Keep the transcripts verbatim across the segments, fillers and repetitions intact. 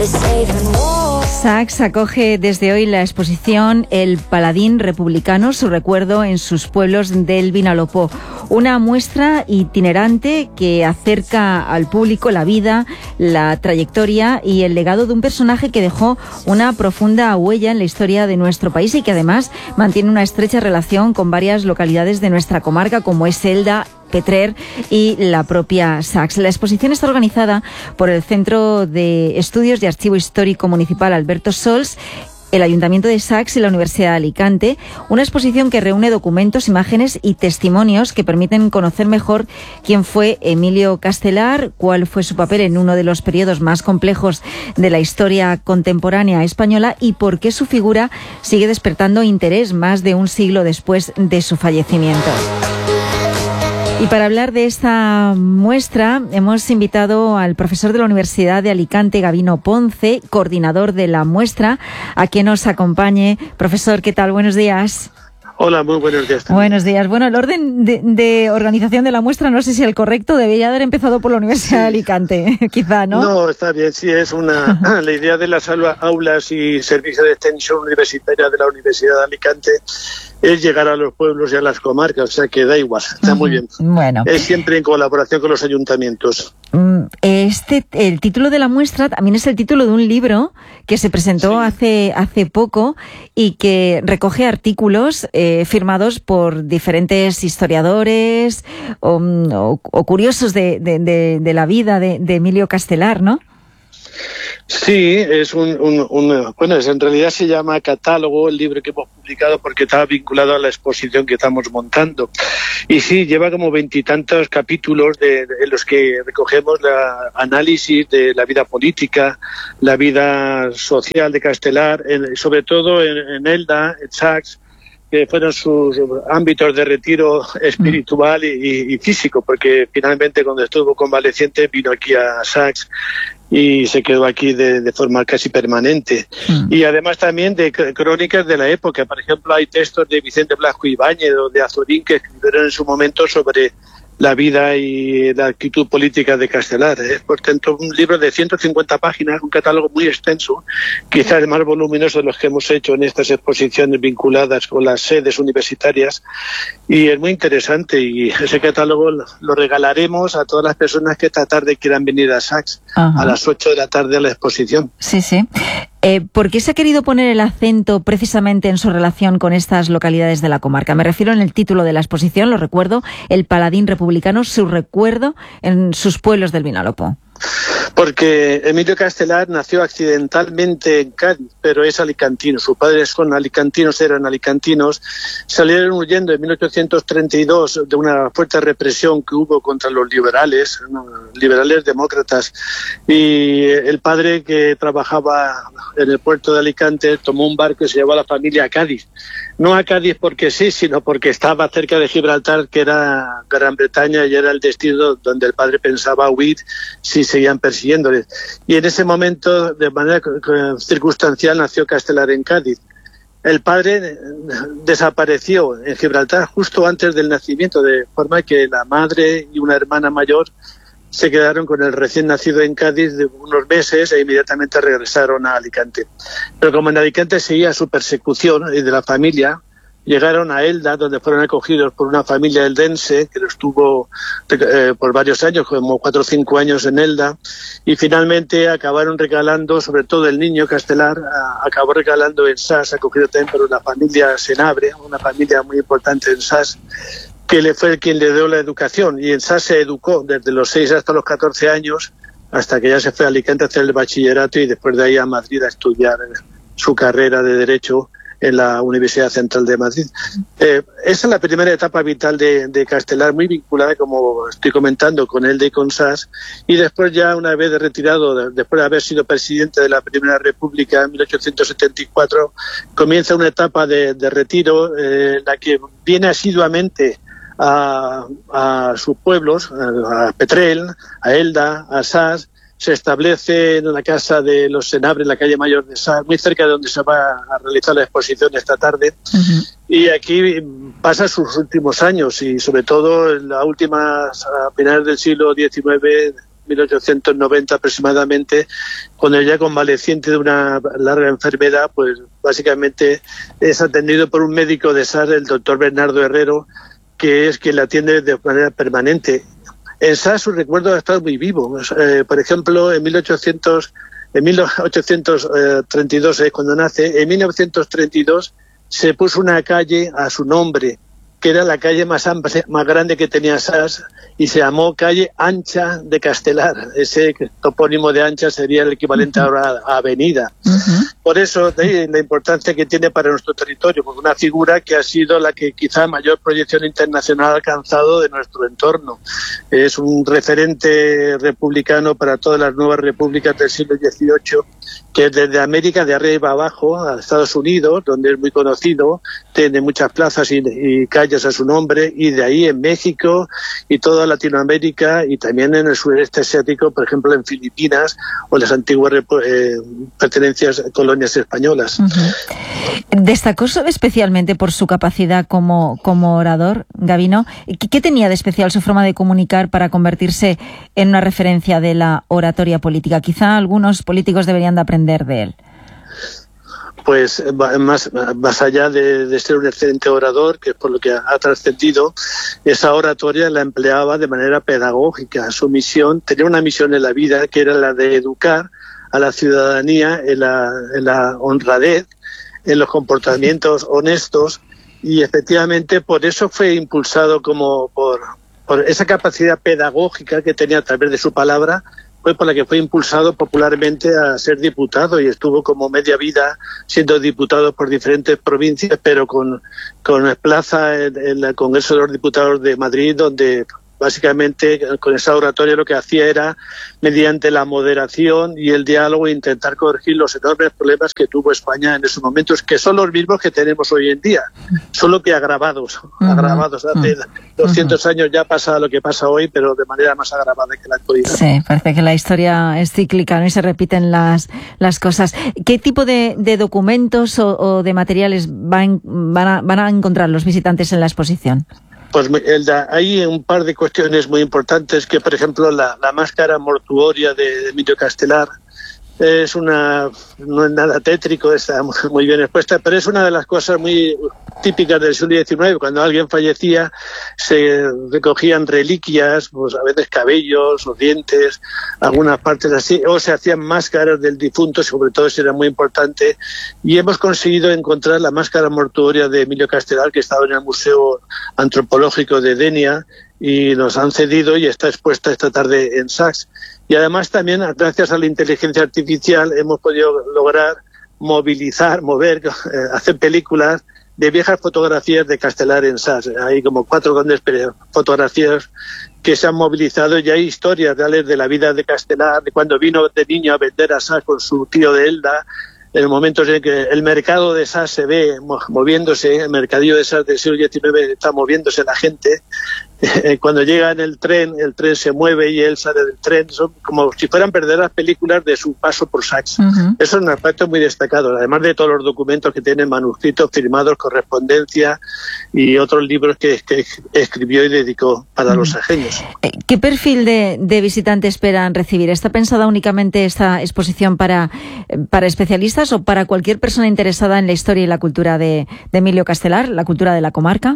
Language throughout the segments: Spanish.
Sachs acoge desde hoy la exposición El Paladín Republicano, su recuerdo en sus pueblos del Vinalopó. Una muestra itinerante que acerca al público la vida, la trayectoria y el legado de un personaje que dejó una profunda huella en la historia de nuestro país y que además mantiene una estrecha relación con varias localidades de nuestra comarca, como es Elda, Petrer y la propia Sachs. La exposición está organizada por el Centro de Estudios y Archivo Histórico Municipal Alberto Sols, el Ayuntamiento de Sachs y la Universidad de Alicante, una exposición que reúne documentos, imágenes y testimonios que permiten conocer mejor quién fue Emilio Castelar, cuál fue su papel en uno de los periodos más complejos de la historia contemporánea española y por qué su figura sigue despertando interés más de un siglo después de su fallecimiento. Y para hablar de esta muestra hemos invitado al profesor de la Universidad de Alicante, Gabino Ponce, coordinador de la muestra, a que nos acompañe. Profesor, ¿qué tal? Buenos días. Hola, muy buenos días. Buenos días. Bueno, el orden de, de organización de la muestra no sé si es el correcto, debería haber empezado por la Universidad sí. de Alicante, quizá, ¿no? No, está bien, sí, es una... la idea de las aulas y servicios de extensión universitaria de la Universidad de Alicante es llegar a los pueblos y a las comarcas, o sea que da igual, está uh-huh. muy bien. Bueno. Es siempre en colaboración con los ayuntamientos. Este, el título de la muestra también es el título de un libro que se presentó sí. hace, hace poco y que recoge artículos eh, firmados por diferentes historiadores o, o, o curiosos de, de, de, de la vida de, de Emilio Castelar, ¿no? Sí, es un, un, un bueno, en realidad se llama catálogo el libro que hemos publicado porque estaba vinculado a la exposición que estamos montando. Y sí, lleva como veintitantos capítulos de, de, en los que recogemos la análisis de la vida política, la vida social de Castelar, en, sobre todo en, en Elda, en Sachs, que fueron sus ámbitos de retiro espiritual y, y físico, porque finalmente cuando estuvo convaleciente vino aquí a Sachs y se quedó aquí de, de forma casi permanente. Mm. Y además también de crónicas de la época. Por ejemplo, hay textos de Vicente Blasco Ibáñez o de Azorín que escribieron en su momento sobre la vida y la actitud política de Castelar. Es, por tanto, un libro de ciento cincuenta páginas, un catálogo muy extenso, quizás el más voluminoso de los que hemos hecho en estas exposiciones vinculadas con las sedes universitarias, y es muy interesante, y ese catálogo lo regalaremos a todas las personas que esta tarde quieran venir a Sachs. Ajá. A las ocho de la tarde a la exposición. Sí, sí. Eh, ¿Por qué se ha querido poner el acento precisamente en su relación con estas localidades de la comarca? Me refiero en el título de la exposición, lo recuerdo, El Paladín Republicano, su recuerdo en sus pueblos del Vinalopó. Porque Emilio Castelar nació accidentalmente en Cádiz, pero es alicantino. Sus padres son alicantinos, eran alicantinos. Salieron huyendo en mil ochocientos treinta y dos de una fuerte represión que hubo contra los liberales, ¿no? liberales demócratas. Y el padre, que trabajaba en el puerto de Alicante, tomó un barco y se llevó a la familia a Cádiz. No a Cádiz porque sí, sino porque estaba cerca de Gibraltar, que era Gran Bretaña, y era el destino donde el padre pensaba huir si seguían persiguiéndoles. Y en ese momento, de manera circunstancial, nació Castelar en Cádiz. El padre desapareció en Gibraltar justo antes del nacimiento, de forma que la madre y una hermana mayor se quedaron con el recién nacido en Cádiz de unos meses e inmediatamente regresaron a Alicante. Pero como en Alicante seguía su persecución y de la familia, llegaron a Elda, donde fueron acogidos por una familia eldense que los tuvo eh, por varios años, como cuatro o cinco años en Elda, y finalmente acabaron regalando, sobre todo el niño Castelar, a, acabó regalando en Sas, acogido también por una familia Senabre, una familia muy importante en Sas, que le fue quien le dio la educación, y en Sas se educó desde los seis hasta los catorce años, hasta que ya se fue a Alicante a hacer el bachillerato y después de ahí a Madrid a estudiar su carrera de Derecho en la Universidad Central de Madrid. Eh, esa es la primera etapa vital de, de Castelar, muy vinculada, como estoy comentando, con él y con Sas, y después ya una vez retirado, después de haber sido presidente de la Primera República en mil ochocientos setenta y cuatro, comienza una etapa de, de retiro eh, en la que viene asiduamente a, a sus pueblos, a Petrel, a Elda, a Sas. Se establece en la casa de los Senabre, en la calle Mayor de Sas, muy cerca de donde se va a realizar la exposición esta tarde. Uh-huh. Y aquí pasa sus últimos años, y sobre todo en las últimas, a finales del siglo diecinueve, mil ochocientos noventa aproximadamente, cuando ya convaleciente de una larga enfermedad, pues básicamente es atendido por un médico de S A S, el doctor Bernardo Herrero, que es quien la atiende de manera permanente. En S A S su recuerdo ha estado muy vivo. Eh, por ejemplo, en mil ochocientos treinta y dos es cuando nace. En mil novecientos treinta y dos se puso una calle a su nombre, que era la calle más amplia, más grande que tenía S A S, y se llamó Calle Ancha de Castelar. Ese topónimo de Ancha sería el equivalente uh-huh. ahora a avenida. Uh-huh. Por eso, de ahí la importancia que tiene para nuestro territorio, porque una figura que ha sido la que quizá mayor proyección internacional ha alcanzado de nuestro entorno. Es un referente republicano para todas las nuevas repúblicas del siglo dieciocho, que es desde América, de arriba abajo, a Estados Unidos, donde es muy conocido, tiene muchas plazas y, y calles a su nombre, y de ahí en México y toda Latinoamérica, y también en el sureste asiático, por ejemplo en Filipinas o las antiguas eh, pertenencias colonias españolas. Uh-huh. Destacó especialmente por su capacidad como, como orador, Gabino. ¿Qué, ¿Qué tenía de especial su forma de comunicar para convertirse en una referencia de la oratoria política? Quizá algunos políticos deberían de aprender de él. Pues más, más allá de, de ser un excelente orador, que es por lo que ha, ha trascendido, esa oratoria la empleaba de manera pedagógica. Su misión, tenía una misión en la vida, que era la de educar a la ciudadanía en la, en la honradez, en los comportamientos honestos, y efectivamente por eso fue impulsado como por, por esa capacidad pedagógica que tenía a través de su palabra, fue por la que fue impulsado popularmente a ser diputado, y estuvo como media vida siendo diputado por diferentes provincias, pero con, con plaza en, en el Congreso de los Diputados de Madrid, donde básicamente con esa oratoria lo que hacía era, mediante la moderación y el diálogo, intentar corregir los enormes problemas que tuvo España en esos momentos, que son los mismos que tenemos hoy en día, solo que agravados, uh-huh. agravados. Hace uh-huh. doscientos años ya pasa lo que pasa hoy, pero de manera más agravada que la actualidad. Sí, parece que la historia es cíclica, ¿no? Y se repiten las, las cosas. ¿Qué tipo de, de documentos o, o de materiales van, van, a, van a encontrar los visitantes en la exposición? Pues Elda, hay un par de cuestiones muy importantes, que por ejemplo la, la máscara mortuoria de, de Emilio Castelar es una, no es nada tétrico, está muy bien expuesta, pero es una de las cosas muy típicas del siglo diecinueve. Cuando alguien fallecía se recogían reliquias, pues a veces cabellos o dientes, algunas partes así, o se hacían máscaras del difunto, sobre todo eso era muy importante, y hemos conseguido encontrar la máscara mortuoria de Emilio Castelar, que estaba en el Museo Antropológico de Denia, y nos han cedido y está expuesta esta tarde en S A C. Y además también, gracias a la inteligencia artificial, hemos podido lograr movilizar, mover, eh, hacer películas de viejas fotografías de Castelar en S A C. Hay como cuatro grandes fotografías que se han movilizado, y hay historias reales de la vida de Castelar, de cuando vino de niño a vender a S A C con su tío de Elda, en momentos en que el mercado de S A C se ve moviéndose, el mercadillo de S A C del siglo diecinueve está moviéndose la gente. Cuando llega en el tren, el tren se mueve y él sale del tren. Son como si fueran verdaderas películas de su paso por S A C. Uh-huh. Eso es un aspecto muy destacado, además de todos los documentos que tienen manuscritos, firmados, correspondencia y otros libros que, que escribió y dedicó para uh-huh. los sajeños. ¿Qué perfil de, de visitante esperan recibir? ¿Está pensada únicamente esta exposición para, para especialistas o para cualquier persona interesada en la historia y la cultura de, de Emilio Castelar, la cultura de la comarca?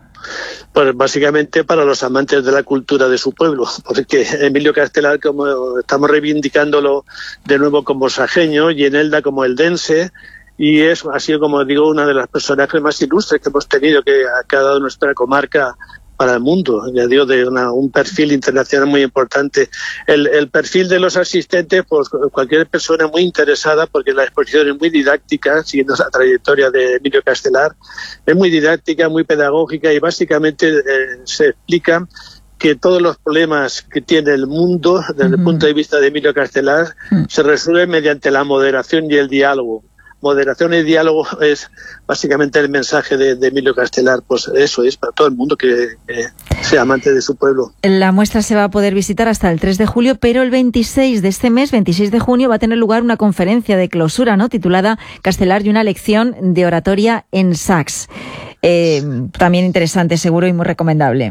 Pues básicamente para los amantes de la cultura de su pueblo, porque Emilio Castelar, como estamos reivindicándolo de nuevo como sajeño, y en Elda como eldense, y es, ha sido, como digo, una de las personajes más ilustres que hemos tenido, que ha dado nuestra comarca para el mundo, ya digo, de una, un perfil internacional muy importante. El, el perfil de los asistentes, pues cualquier persona muy interesada, porque la exposición es muy didáctica, siguiendo la trayectoria de Emilio Castelar, es muy didáctica, muy pedagógica, y básicamente eh, se explica que todos los problemas que tiene el mundo, desde uh-huh. el punto de vista de Emilio Castelar, uh-huh. se resuelven mediante la moderación y el diálogo. Moderación y diálogo es básicamente el mensaje de, de Emilio Castelar. Pues eso es para todo el mundo que, que sea amante de su pueblo. La muestra se va a poder visitar hasta el tres de julio, pero el veintiséis de este mes, veintiséis de junio, va a tener lugar una conferencia de clausura, ¿no?, titulada Castelar y una lección de oratoria en S A C. Eh, también interesante, seguro, y muy recomendable.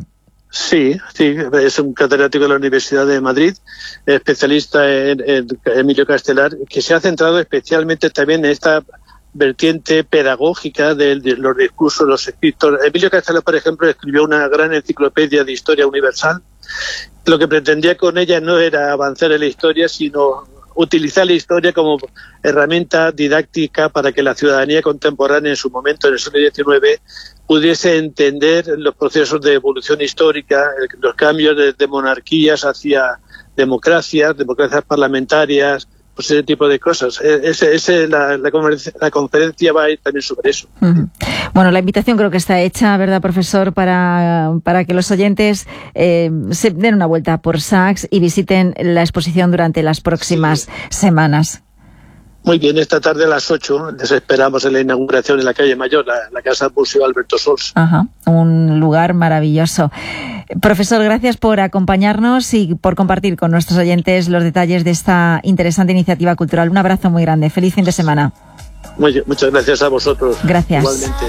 Sí, sí, es un catedrático de la Universidad de Madrid, especialista en, en Emilio Castelar, que se ha centrado especialmente también en esta vertiente pedagógica de, de los discursos, los escritos. Emilio Castelar, por ejemplo, escribió una gran enciclopedia de historia universal. Lo que pretendía con ella no era avanzar en la historia, sino utilizar la historia como herramienta didáctica para que la ciudadanía contemporánea en su momento, en el siglo diecinueve, pudiese entender los procesos de evolución histórica, los cambios de, de monarquías hacia democracias, democracias parlamentarias, pues ese tipo de cosas. Ese, ese, la, la, conferencia, la conferencia va a ir también sobre eso. Uh-huh. Bueno, la invitación creo que está hecha, ¿verdad, profesor?, para, para que los oyentes eh, se den una vuelta por Saks y visiten la exposición durante las próximas sí. semanas. Muy bien, esta tarde a las ocho les esperamos en la inauguración en la calle Mayor, la, la Casa Museo Alberto Sols. Ajá, un lugar maravilloso. Profesor, gracias por acompañarnos y por compartir con nuestros oyentes los detalles de esta interesante iniciativa cultural. Un abrazo muy grande. Feliz fin de semana. Muy, muchas gracias a vosotros. Gracias. Igualmente.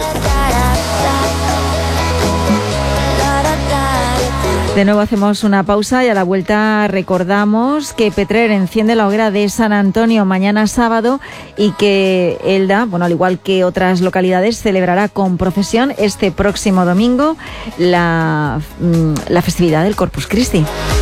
De nuevo hacemos una pausa y a la vuelta recordamos que Petrer enciende la hoguera de San Antonio mañana sábado y que Elda, bueno, al igual que otras localidades, celebrará con procesión este próximo domingo la, la festividad del Corpus Christi.